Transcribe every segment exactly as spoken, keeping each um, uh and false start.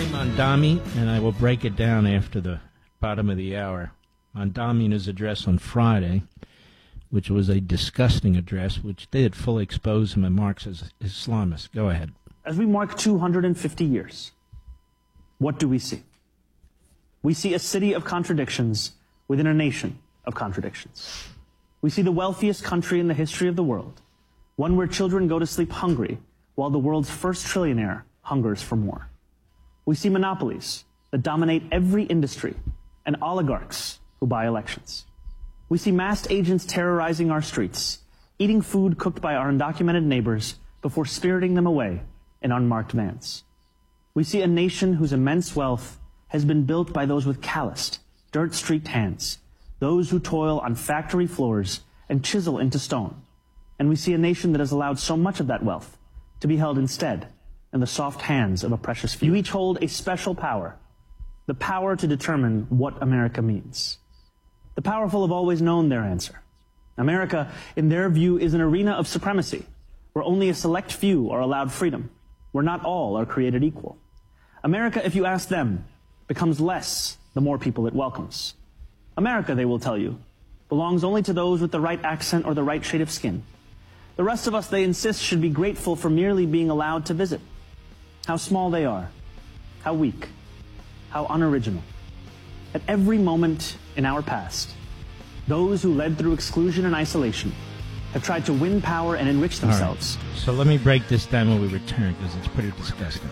Mondami, and I will break it down after the bottom of the hour. Mondami in his address on Friday, which was a disgusting address, which did fully expose him and Marx as Islamist. Go ahead. As we mark two hundred fifty years, what do we see? We see a city of contradictions within a nation of contradictions. We see the wealthiest country in the history of the world, one where children go to sleep hungry while the world's first trillionaire hungers for more. We see monopolies that dominate every industry and oligarchs who buy elections. We see masked agents terrorizing our streets, eating food cooked by our undocumented neighbors before spiriting them away in unmarked vans. We see a nation whose immense wealth has been built by those with calloused, dirt-streaked hands, those who toil on factory floors and chisel into stone. And we see a nation that has allowed so much of that wealth to be held instead in the soft hands of a precious few. You each hold a special power, the power to determine what America means. The powerful have always known their answer. America, in their view, is an arena of supremacy, where only a select few are allowed freedom, where not all are created equal. America, if you ask them, becomes less the more people it welcomes. America, they will tell you, belongs only to those with the right accent or the right shade of skin. The rest of us, they insist, should be grateful for merely being allowed to visit. How small they are, how weak, how unoriginal. At every moment in our past, those who led through exclusion and isolation have tried to win power and enrich themselves. Right. So let me break this down when we return, because it's pretty disgusting.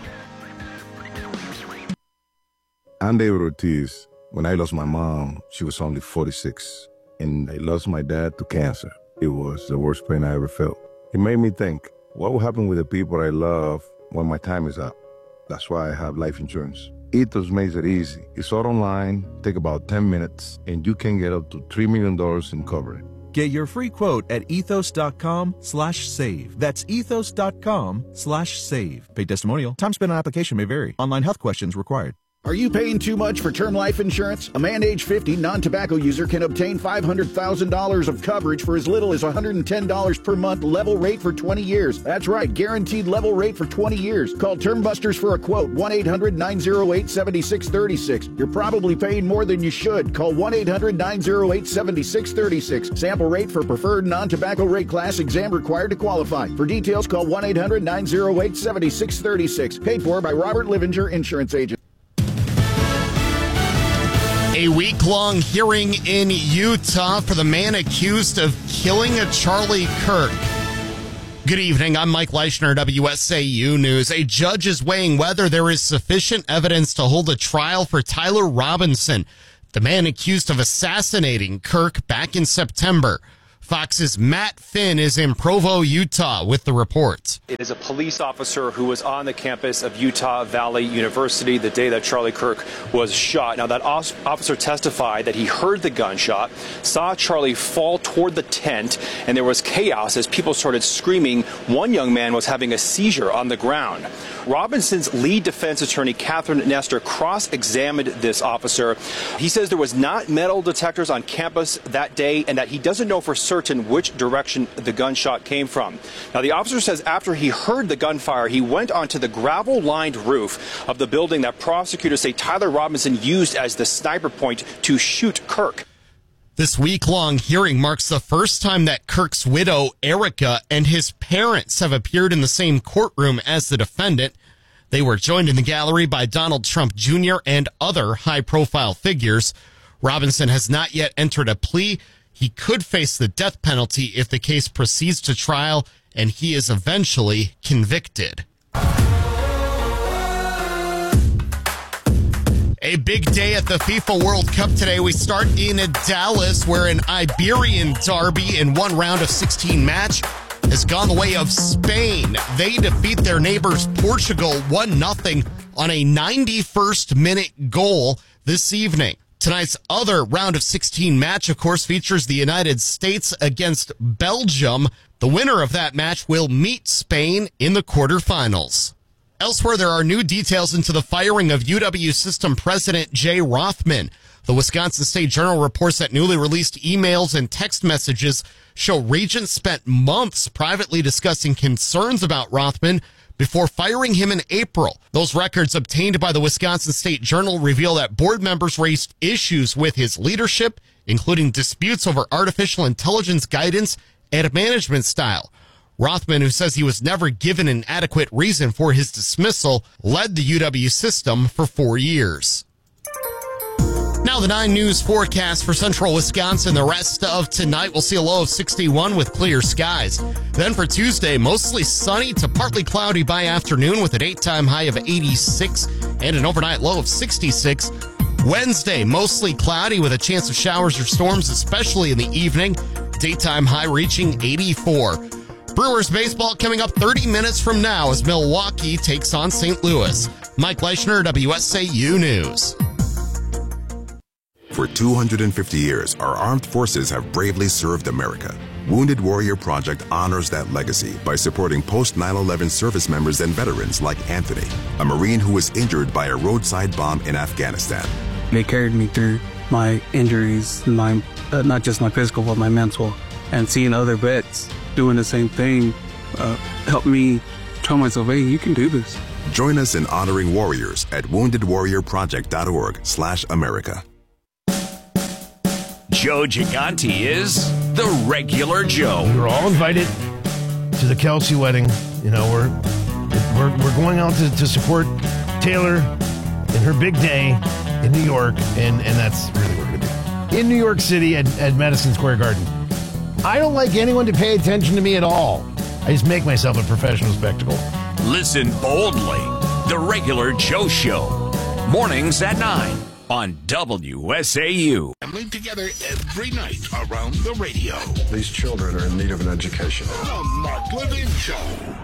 I'm David Ortiz. When I lost my mom, she was only forty-six, and I lost my dad to cancer. It was the worst pain I ever felt. It made me think, what will happen with the people I love when my time is up? That's why I have life insurance. Ethos makes it easy. It's all online, take about ten minutes, and you can get up to three million dollars in coverage. Get your free quote at ethos.com slash save. That's ethos.com slash save. Paid testimonial. Time spent on application may vary. Online health questions required. Are you paying too much for term life insurance? A man age fifty non-tobacco user can obtain five hundred thousand dollars of coverage for as little as one hundred ten dollars per month, level rate for twenty years. That's right, guaranteed level rate for twenty years. Call Term Busters for a quote, one eight hundred nine oh eight seven six three six. You're probably paying more than you should. Call one eight hundred nine oh eight seven six three six. Sample rate for preferred non-tobacco rate class, exam required to qualify. For details, call one eight hundred nine oh eight seven six three six. Paid for by Robert Livinger, Insurance Agent. A week-long hearing in Utah for the man accused of killing a Charlie Kirk. Good evening. I'm Mike Leischner, W S A U News. A judge is weighing whether there is sufficient evidence to hold a trial for Tyler Robinson, the man accused of assassinating Kirk back in September. Fox's Matt Finn is in Provo, Utah, with the report. It is a police officer who was on the campus of Utah Valley University the day that Charlie Kirk was shot. Now, that officer testified that he heard the gunshot, saw Charlie fall toward the tent, and there was chaos as people started screaming. One young man was having a seizure on the ground. Robinson's lead defense attorney, Catherine Nestor, cross-examined this officer. He says there was not metal detectors on campus that day and that he doesn't know for certain which direction the gunshot came from. Now, the officer says after he heard the gunfire, he went onto the gravel-lined roof of the building that prosecutors say Tyler Robinson used as the sniper point to shoot Kirk. This week-long hearing marks the first time that Kirk's widow, Erica, and his parents have appeared in the same courtroom as the defendant. They were joined in the gallery by Donald Trump Junior and other high-profile figures. Robinson has not yet entered a plea. He could face the death penalty if the case proceeds to trial, and he is eventually convicted. A big day at the FIFA World Cup today. We start in Dallas, where an Iberian derby in one round of sixteen match has gone the way of Spain. They defeat their neighbors Portugal one nothing on a ninety-first minute goal this evening. Tonight's other round of sixteen match, of course, features the United States against Belgium. The winner of that match will meet Spain in the quarterfinals. Elsewhere, there are new details into the firing of U W System President Jay Rothman. The Wisconsin State Journal reports that newly released emails and text messages show Regents spent months privately discussing concerns about Rothman before firing him in April. Those records obtained by the Wisconsin State Journal reveal that board members raised issues with his leadership, including disputes over artificial intelligence guidance and management style. Rothman, who says he was never given an adequate reason for his dismissal, led the U W system for four years. Now the nine News forecast for central Wisconsin. The rest of tonight, we'll see a low of sixty-one with clear skies. Then for Tuesday, mostly sunny to partly cloudy by afternoon with a daytime high of eighty-six and an overnight low of sixty-six. Wednesday, mostly cloudy with a chance of showers or storms, especially in the evening. Daytime high reaching eighty-four. Brewers baseball coming up thirty minutes from now as Milwaukee takes on Saint Louis. Mike Leischner, W S A U News. For two hundred fifty years, our armed forces have bravely served America. Wounded Warrior Project honors that legacy by supporting post nine eleven service members and veterans like Anthony, a Marine who was injured by a roadside bomb in Afghanistan. They carried me through my injuries, my uh, not just my physical, but my mental. And seeing other vets doing the same thing uh, helped me tell myself, hey, you can do this. Join us in honoring warriors at wounded warrior project dot org slash America. Joe Gigante is the regular Joe. We were all invited to the Kelsey wedding. You know, we're we're, we're going out to, to support Taylor in her big day in New York, and, and that's really where we're going to be. In New York City at, at Madison Square Garden. I don't like anyone to pay attention to me at all. I just make myself a professional spectacle. Listen boldly. The regular Joe Show. Mornings at nine. On W S A U. Family together every night around the radio. These children are in need of an education. The Mark Levin Show.